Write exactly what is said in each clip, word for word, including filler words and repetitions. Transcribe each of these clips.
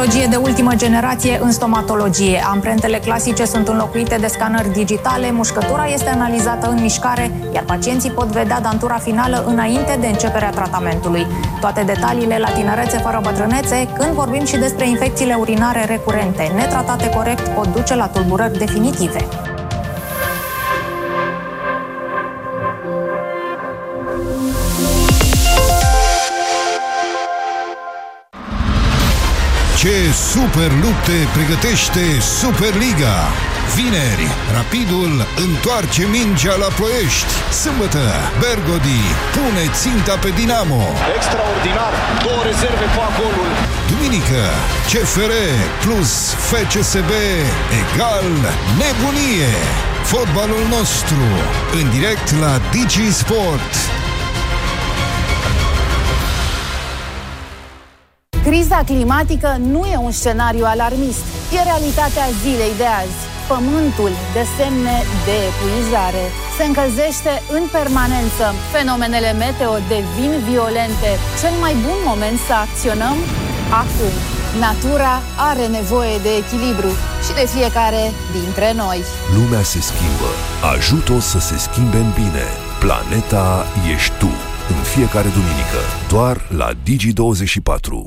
Tehnologie de ultimă generație în stomatologie. Amprentele clasice sunt înlocuite de scanări digitale, mușcătura este analizată în mișcare, iar pacienții pot vedea dantura finală înainte de începerea tratamentului. Toate detaliile la Tinerețe fără bătrânețe, când vorbim și despre infecțiile urinare recurente, netratate corect, pot duce la tulburări definitive. Ce super lupte pregătește Superliga! Vineri, Rapidul întoarce mingea la Ploiești. Sâmbătă, Bergodi pune ținta pe Dinamo. Extraordinar, două rezerve fac golul. Duminică, C F R plus F C S B egal nebunie. Fotbalul nostru, în direct la Digi Sport. Criza climatică nu e un scenariu alarmist, e realitatea zilei de azi. Pământul dă semne de epuizare, se încălzește în permanență, fenomenele meteo devin violente. Cel mai bun moment să acționăm? Acum. Natura are nevoie de echilibru și de fiecare dintre noi. Lumea se schimbă, ajută-o să se schimbe în bine. Planeta ești tu. În fiecare duminică, doar la Digi douăzeci și patru.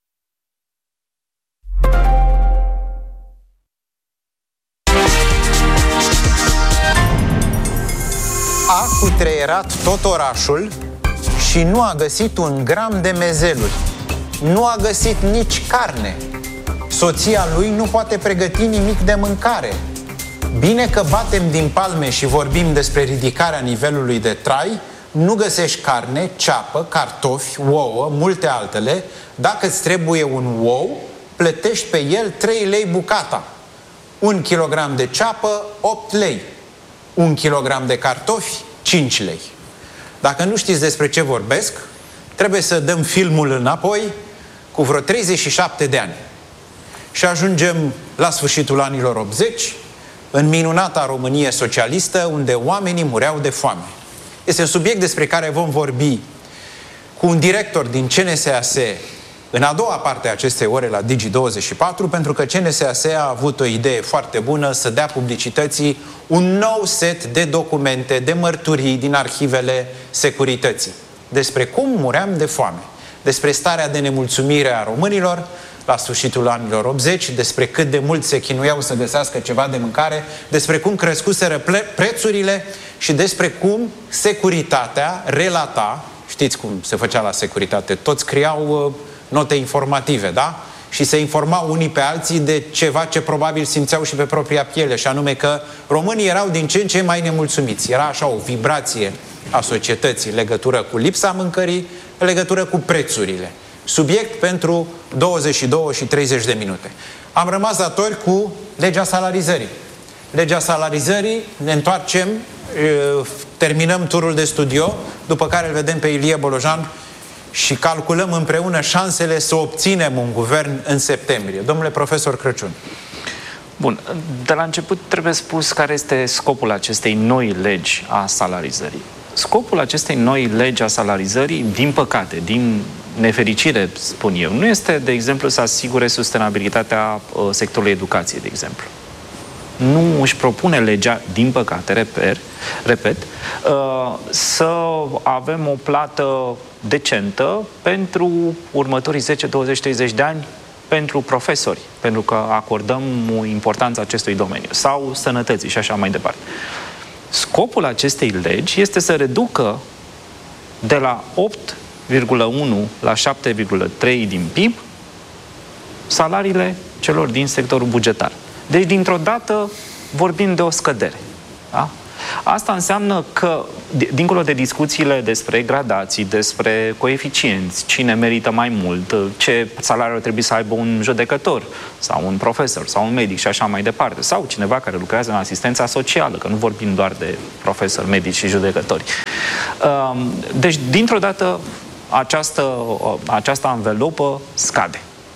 A cutreierat tot orașul și nu a găsit un gram de mezeluri. Nu a găsit nici carne. Soția lui nu poate pregăti nimic de mâncare. Bine că batem din palme și vorbim despre ridicarea nivelului de trai. Nu găsești carne, ceapă, cartofi, ouă, multe altele. Dacă îți trebuie un ou, plătești pe el trei lei bucata. Un kilogram de ceapă, opt lei. Un kilogram de cartofi, cinci lei. Dacă nu știți despre ce vorbesc, trebuie să dăm filmul înapoi cu vreo treizeci și șapte de ani. Și ajungem la sfârșitul anilor optzeci, în minunata Românie socialistă, unde oamenii mureau de foame. Este un subiect despre care vom vorbi cu un director din C N S A S în a doua parte a acestei ore la Digi douăzeci și patru, pentru că C N S A S a avut o idee foarte bună să dea publicității un nou set de documente, de mărturii din arhivele securității. Despre cum muream de foame, despre starea de nemulțumire a românilor la sfârșitul anilor optzeci, despre cât de mult se chinuiau să găsească ceva de mâncare, despre cum crescuseră prețurile și despre cum securitatea relata, știți cum se făcea la securitate, toți scriau uh, note informative, da? Și se informau unii pe alții de ceva ce probabil simțeau și pe propria piele, și anume că românii erau din ce în ce mai nemulțumiți. Era așa o vibrație a societății în legătură cu lipsa mâncării, în legătură cu prețurile. Subiect pentru douăzeci și două și treizeci de minute. Am rămas datori cu legea salarizării. Legea salarizării, ne întoarcem, terminăm turul de studio, după care îl vedem pe Ilie Bolojan și calculăm împreună șansele să obținem un guvern în septembrie. Domnule profesor Crăciun. Bun, de la început trebuie spus care este scopul acestei noi legi a salarizării. Scopul acestei noi legi a salarizării, din păcate, din nefericire, spun eu, nu este, de exemplu, să asigure sustenabilitatea uh, sectorului educației, de exemplu. Nu își propune legea, din păcate, reper, repet, uh, să avem o plată decentă pentru următorii zece, douăzeci, treizeci de ani pentru profesori, pentru că acordăm importanța acestui domeniu, sau sănătății și așa mai departe. Scopul acestei legi este să reducă de la opt virgulă unu la șapte virgulă trei din P I B salariile celor din sectorul bugetar. Deci, dintr-o dată, vorbim de o scădere. Da? Asta înseamnă că, dincolo de discuțiile despre gradații, despre coeficienți, cine merită mai mult, ce salariu trebuie să aibă un judecător, sau un profesor, sau un medic și așa mai departe, sau cineva care lucrează în asistența socială, că nu vorbim doar de profesori, medici și judecători. Deci, dintr-o dată, această, această anvelopă scade.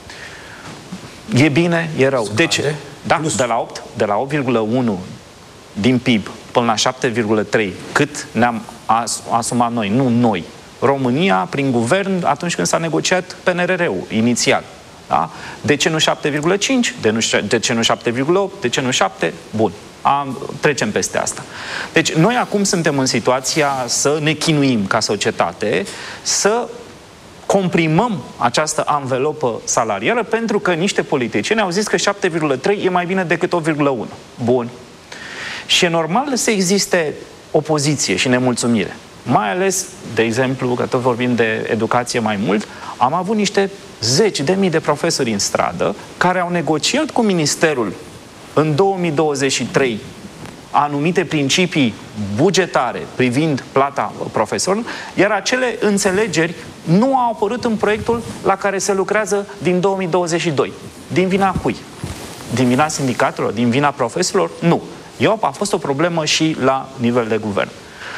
E bine, e rău. Scade. De ce? Da, de la opt, de la opt virgulă unu din P I B până la șapte virgulă trei, cât ne-am as, asumat noi, nu noi. România, prin guvern, atunci când s-a negociat P N R R-ul, inițial. Da? De ce nu șapte virgulă cinci? De ce nu șapte virgulă opt? De ce nu șapte? Bun. Am, trecem peste asta. Deci noi acum suntem în situația să ne chinuim ca societate, să comprimăm această anvelopă salarială pentru că niște politicieni au zis că șapte virgulă trei e mai bine decât opt virgulă unu. Bun. Și e normal să existe opoziție și nemulțumire. Mai ales, de exemplu, că tot vorbim de educație mai mult, am avut niște zeci de mii de profesori în stradă care au negociat cu Ministerul în două mii douăzeci și trei anumite principii bugetare privind plata profesorilor, iar acele înțelegeri nu au apărut în proiectul la care se lucrează din două mii douăzeci și doi. Din vina cui? Din vina sindicatelor? Din vina profesorilor? Nu. Eu, a fost o problemă și la nivel de guvern.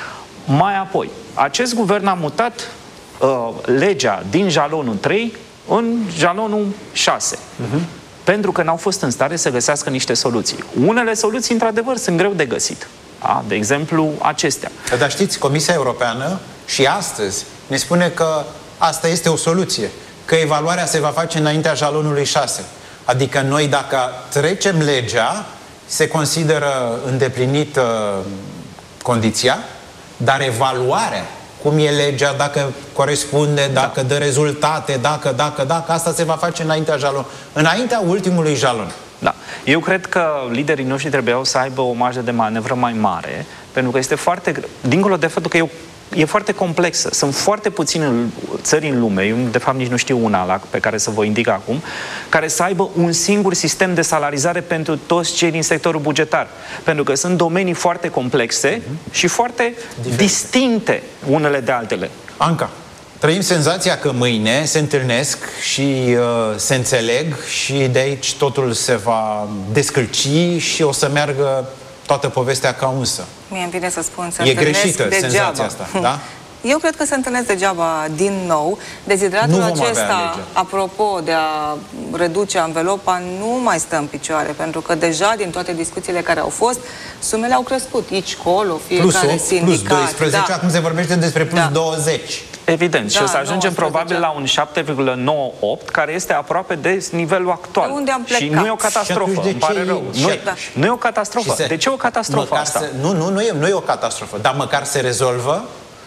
Mai apoi, acest guvern a mutat uh, legea din jalonul trei în jalonul șase. Uh-huh. Pentru că n-au fost în stare să găsească niște soluții. Unele soluții, într-adevăr, sunt greu de găsit. Da? De exemplu, acestea. Dar știți, Comisia Europeană și astăzi ne spune că asta este o soluție, că evaluarea se va face înaintea jalonului șase. Adică noi, dacă trecem legea, se consideră îndeplinită condiția, dar evaluarea, cum e legea, dacă corespunde, dacă da. dă rezultate, dacă, dacă, dacă, asta se va face înaintea jalon, înaintea ultimului jalon. Da. Eu cred că liderii noștri trebuiau să aibă o marjă de manevră mai mare, pentru că este foarte greu, dincolo de faptul că eu e foarte complexă. Sunt foarte puține țări în lume, eu de fapt nici nu știu una la, pe care să vă indic acum, care să aibă un singur sistem de salarizare pentru toți cei din sectorul bugetar. Pentru că sunt domenii foarte complexe uh-huh. și foarte diferite, distincte unele de altele. Anca, trăim senzația că mâine se întâlnesc și uh, se înțeleg și de aici totul se va descălci și o să meargă toată povestea ca unsă. Mie îmi vine să spun, se e greșită degeaba. senzația asta, da? Eu cred că se întâlnesc degeaba din nou. Dezidratul acesta, apropo de a reduce anvelopa, nu mai stă în picioare, pentru că deja din toate discuțiile care au fost, sumele au crescut. Aici, colo, fiecare plus sindicat. Plus doisprezece, da. Acum se vorbește despre plus da. douăzeci. Evident, da, și o să ajungem probabil la un șapte virgulă nouă opt, care este aproape de nivelul actual. De unde am plecat. Și nu e o catastrofă, îmi pare rău. Nu e, da. nu e o catastrofă. Se, de ce o catastrofă asta? Se, nu, nu, nu e, nu e o catastrofă, dar măcar se rezolvă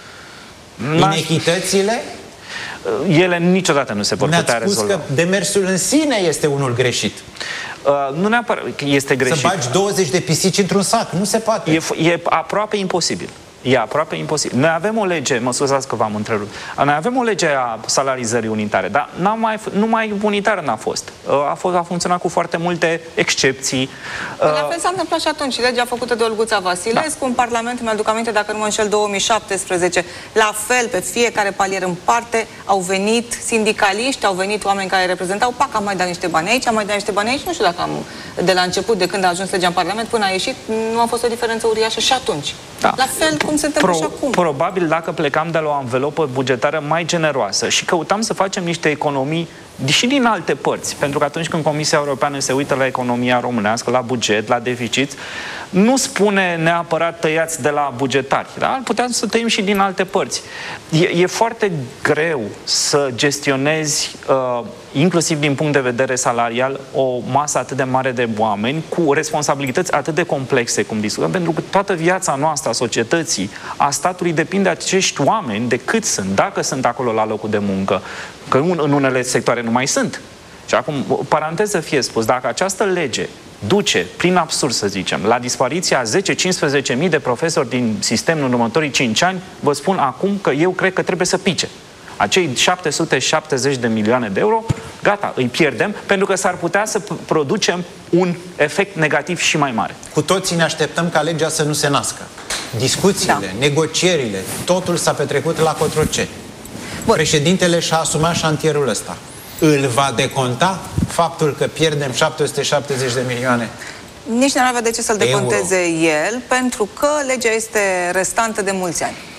inechitățile. Ele niciodată nu se vor putea rezolva. Ne-ați spus că demersul în sine este unul greșit. Uh, nu neapărat este greșit. Să bagi douăzeci de pisici într-un sac, nu se poate. E, e aproape imposibil. E aproape imposibil. Noi avem o lege, mă scuzați că v-am întrerupt, noi avem o lege a salarizării unitare, dar n-a mai, numai unitară n-a fost. A, fost. a funcționat cu foarte multe excepții. La fel s-a întâmplat și atunci. Legea făcută de Olguța Vasilescu, da. În Parlament, mi-aduc aminte, dacă nu mă înșel, două mii șaptesprezece, la fel, pe fiecare palier în parte, au venit sindicaliști, au venit oameni care reprezentau, pac, am mai dat niște bani aici, am mai dat niște bani aici, nu știu dacă am, de la început, de când a ajuns legea în Parlament, până a ieșit, nu a fost o diferență uriașă și atunci. Da. La fel cum se întâmplă Pro, și acum. Probabil dacă plecam de la o anvelopă bugetară mai generoasă și căutam să facem niște economii și din alte părți, pentru că atunci când Comisia Europeană se uită la economia românească, la buget, la deficit, nu spune neapărat tăiați de la bugetari, da? Puteam să tăiem și din alte părți. E, e foarte greu să gestionezi, uh, inclusiv din punct de vedere salarial, o masă atât de mare de oameni cu responsabilități atât de complexe, cum discutăm, pentru că toată viața noastră, a societății, a statului, depinde de acești oameni, de cât sunt, dacă sunt acolo la locul de muncă, că în unele sectoare nu mai sunt. Și acum, paranteză fie spus, dacă această lege duce, prin absurd să zicem, la dispariția zece-cincisprezece mii de profesori din sistemul în următorii cinci ani, vă spun acum că eu cred că trebuie să pice. Acei șapte sute șaptezeci de milioane de euro, gata, îi pierdem, pentru că s-ar putea să producem un efect negativ și mai mare. Cu toții ne așteptăm ca legea să nu se nască. Discuțiile, da. negocierile, totul s-a petrecut la Cotroceni. Președintele și-a asumat șantierul ăsta. Îl va deconta faptul că pierdem șapte sute șaptezeci de milioane? Nici nu avea de ce să-l deconteze el, pentru că legea este restantă de mulți ani.